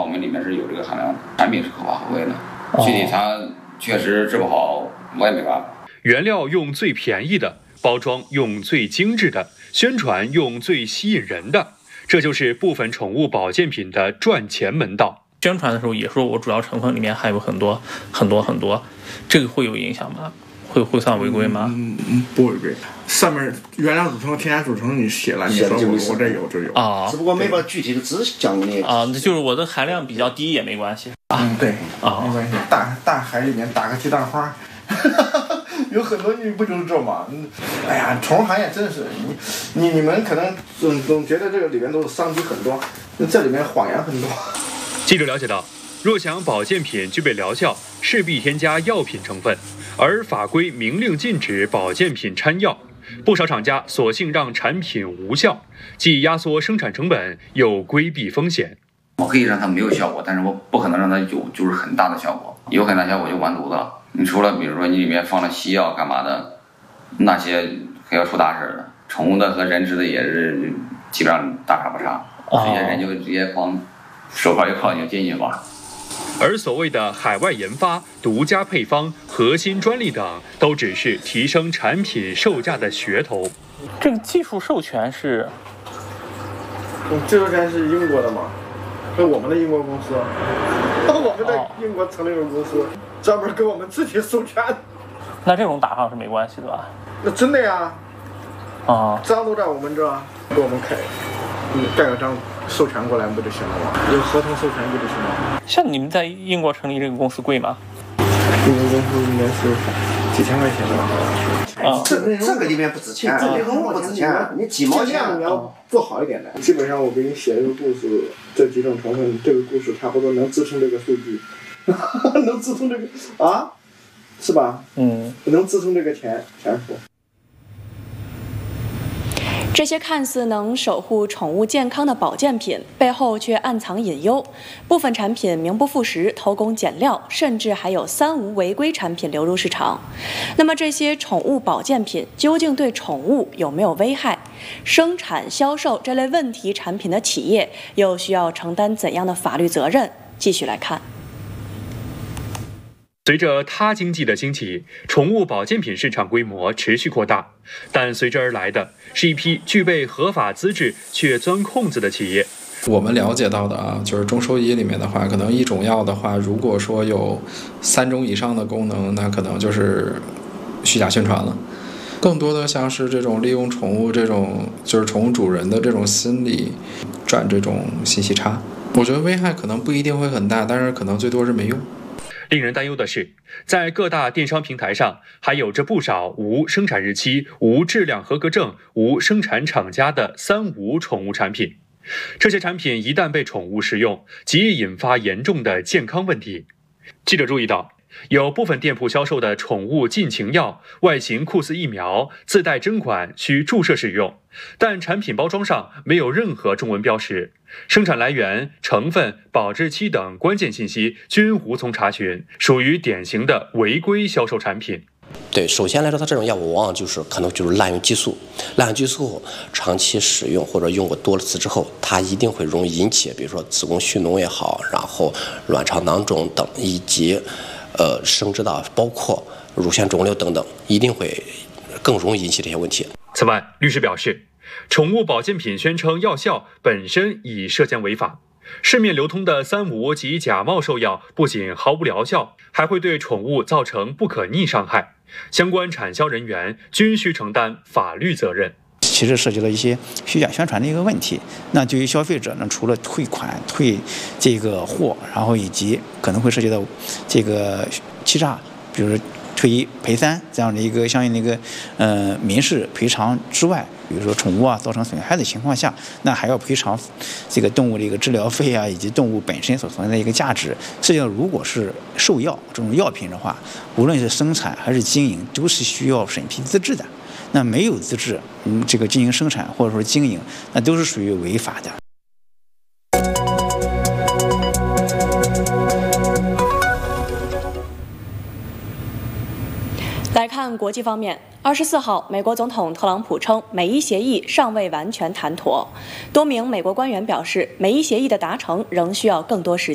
我们里面是有这个含量，产品是合法合规的，具体它确实治不好，我也没办法。 原料用最便宜的，包装用最精致的，宣传用最吸引人的，这就是部分宠物保健品的赚钱门道。 宣传的时候也说我主要成分里面含有很多，这个会有影响吗？会算违规吗？ 不违规。上面原料组成、添加组成你写了，你说我这有啊， 只不过没把具体的知识讲给你啊，那就是我的含量比较低也没关系对没关系。大海里面打个鸡蛋花，有很多你不就是这吗？哎呀，宠物行业真是你们可能总觉得这个里面都是商机很多，这里面谎言很多。 记者了解到，若想保健品具备疗效，势必添加药品成分，而法规明令禁止保健品掺药，不少厂家索性让产品无效，既压缩生产成本，又规避风险。 我可以让它没有效果，但是我不可能让它有就是很大的效果，有很大效果就完犊子了。你除了比如说你里面放了西药干嘛的，那些还要出大事的。宠物的和人吃的也是基本上大差不差，这些人就直接光手铐一铐就进去了。 而所谓的海外研发、独家配方、核心专利等，都只是提升产品售价的噱头。 这个技术授权是？ 技术授权是英国的嘛？是我们的英国公司，我们在英国成立了公司，专门给我们自己授权。 那这种打上是没关系的吧？ 那真的呀。章都在我们这，给我们盖个章。授权过来不就行了吗？有合同授权不就行了吗？ 像你们在英国成立这个公司贵吗？ 英国公司应该是几千块钱吧。 这个里面不值钱，这个不值钱，你几毛钱你要做好一点的。基本上我给你写一个故事，这几种成分，这个故事差不多能支撑这个数据，能支撑这个啊，是吧？能支撑这个钱付。 这些看似能守护宠物健康的保健品，背后却暗藏隐忧。部分产品名不副实、偷工减料，甚至还有3无违规产品流入市场。那么，这些宠物保健品究竟对宠物有没有危害？生产、销售这类问题产品的企业又需要承担怎样的法律责任？继续来看。 随着他经济的兴起，宠物保健品市场规模持续扩大，但随之而来的是一批具备合法资质却钻空子的企业。 我们了解到的就是中兽医里面的话，可能一种药的话，如果说有3种以上的功能，那可能就是虚假宣传了。更多的像是这种利用宠物这种就是宠物主人的这种心理，赚这种信息差。我觉得危害可能不一定会很大，但是可能最多是没用。 令人担忧的是，在各大电商平台上，还有着不少无生产日期、无质量合格证、无生产厂家的3无宠物产品。这些产品一旦被宠物食用，极易引发严重的健康问题。记者注意到，有部分店铺销售的宠物禁情药，外形酷似疫苗，自带针管，需注射使用，但产品包装上没有任何中文标识，生产来源、成分、保质期等关键信息均无从查询，属于典型的违规销售产品。 对，首先来说，它这种药物往往可能滥用激素，滥用激素后长期使用或者用过多次之后，它一定会容易引起，比如说子宫蓄脓也好，然后卵巢囊肿等，以及生殖道包括乳腺肿瘤等等，一定会更容易引起这些问题。 此外，律师表示，宠物保健品宣称药效本身已涉嫌违法。市面流通的3无及假冒兽药不仅毫无疗效，还会对宠物造成不可逆伤害，相关产销人员均需承担法律责任。 其实涉及了一些虚假宣传的一个问题。那对于消费者呢，除了退款、退这个货，然后以及可能会涉及到这个欺诈，比如退1赔3这样的一个相应的一个民事赔偿之外，比如说宠物造成损害的情况下，那还要赔偿这个动物的一个治疗费以及动物本身所存在的一个价值。实际上，如果是兽药这种药品的话，无论是生产还是经营，都是需要审批资质的。那没有资质，这个进行生产或者说经营，那都是属于违法的。 来看国际方面，24号，美国总统特朗普称，美伊协议尚未完全谈妥。多名美国官员表示，美伊协议的达成仍需要更多时间。